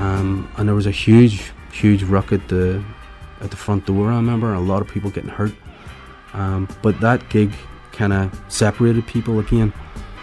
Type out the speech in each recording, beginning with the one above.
and there was a huge ruck at the front door. I remember a lot of people getting hurt, but that gig kind of separated people again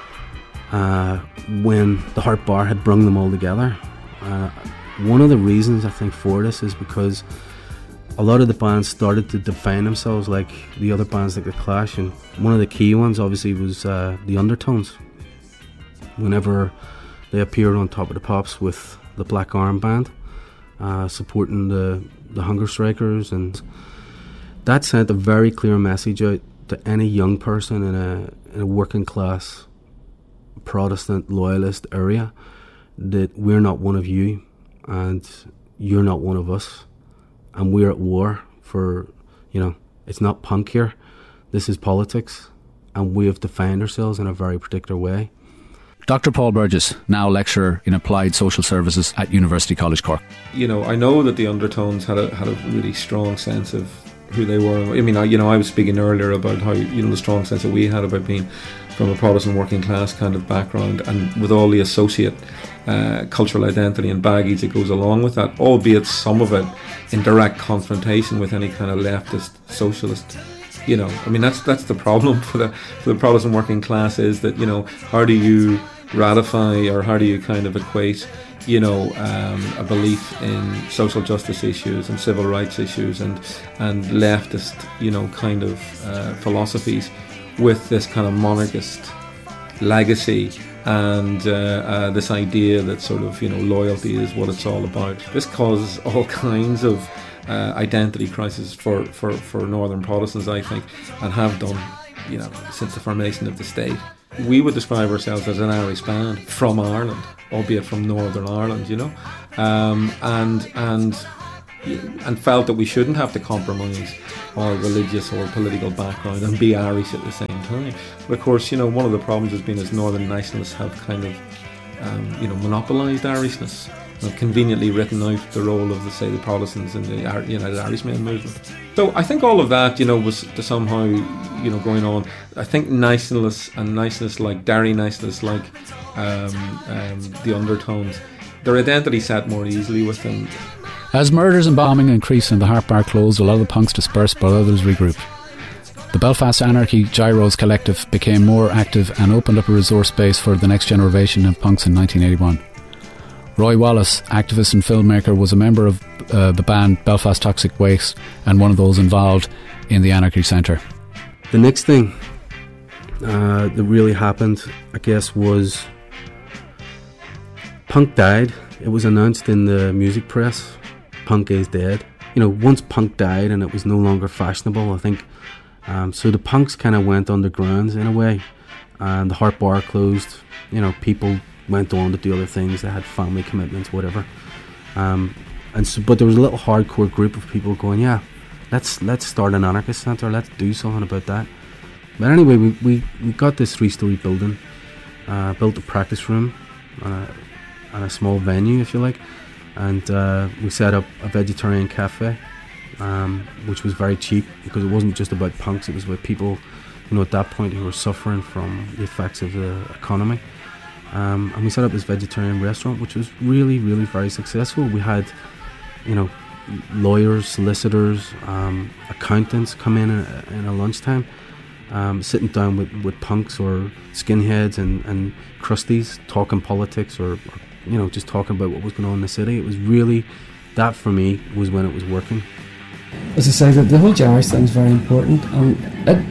when the Harp Bar had brung them all together. One of the reasons I think for this is because a lot of the bands started to define themselves like the other bands, like The Clash, and one of the key ones obviously was the Undertones. Whenever they appeared on Top of the Pops with the Black Arm Band, supporting the hunger strikers, and that sent a very clear message out to any young person in a working class Protestant loyalist area that we're not one of you and you're not one of us, and we're at war for, it's not punk here, this is politics, and we have defined ourselves in a very particular way. Dr. Paul Burgess, now lecturer in Applied Social Services at University College Cork. I know that the Undertones had a really strong sense of who they were. I mean, I was speaking earlier about how, the strong sense that we had about being from a Protestant working class kind of background, and with all the associate cultural identity and baggage that goes along with that, albeit some of it in direct confrontation with any kind of leftist socialist. I mean, that's the problem for the Protestant working class, is that, how do you ratify, or how do you kind of equate, a belief in social justice issues and civil rights issues and leftist, kind of philosophies with this kind of monarchist legacy and this idea that sort of, loyalty is what it's all about. This causes all kinds of identity crisis for Northern Protestants, I think, and have done, since the formation of the state. We would describe ourselves as an Irish band from Ireland, albeit from Northern Ireland, and felt that we shouldn't have to compromise our religious or political background and be Irish at the same time. But of course, one of the problems has been as Northern nationalists have kind of, monopolised Irishness, and conveniently written out the role of, the Protestants in the United Irishmen movement. So I think all of that, was to somehow, going on. I think nationalists like Derry nationalists like the Undertones, their identity sat more easily with them. As murders and bombing increased and the Harp Bar closed, a lot of the punks dispersed, but others regrouped. The Belfast Anarchy Gyros Collective became more active and opened up a resource base for the next generation of punks in 1981. Roy Wallace, activist and filmmaker, was a member of the band Belfast Toxic Waste and one of those involved in the Anarchy Centre. The next thing that really happened, I guess, was punk died. It was announced in the music press, punk is dead. Once punk died and it was no longer fashionable, I think, so the punks kind of went underground in a way, and the Harp Bar closed. People went on to do other things. They had family commitments, whatever. But there was a little hardcore group of people going, yeah, let's start an anarchist centre. Let's do something about that. But anyway, we got this 3-story building, built a practice room and a small venue, if you like, and we set up a vegetarian cafe, which was very cheap because it wasn't just about punks. It was about people, at that point who were suffering from the effects of the economy. And we set up this vegetarian restaurant, which was really, really very successful. We had, lawyers, solicitors, accountants come in a lunchtime, sitting down with punks or skinheads and crusties, talking politics or just talking about what was going on in the city. It was really, that for me was when it was working. As I say, the whole Irish thing is very important, and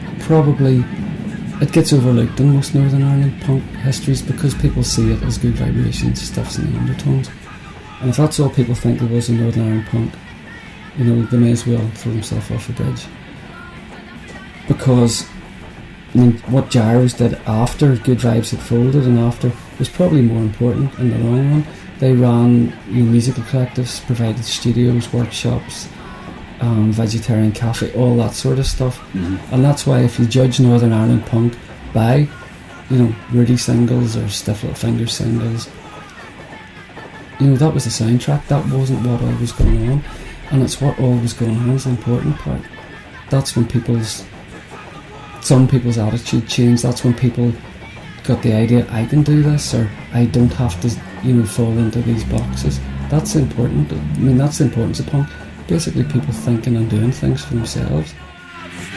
it gets overlooked in most Northern Ireland punk histories because people see it as good vibrations, stuffs in the Undertones. And if that's all people think there was in Northern Ireland punk, they may as well throw themselves off a bridge. Because, what Gyros did after Good Vibes had folded and after was probably more important in the long run. They ran musical collectives, provided studios, workshops, vegetarian cafe, all that sort of stuff. Mm-hmm. And that's why if you judge Northern Ireland punk by, Rudy singles or Stiff Little Fingers singles, that was the soundtrack. That wasn't what all was going on, and it's what all was going on is the important part. That's when some people's attitude changed. That's when people got the idea, I can do this, or I don't have to, fall into these boxes. That's important. I mean, that's the importance of punk. Basically, people thinking and doing things for themselves.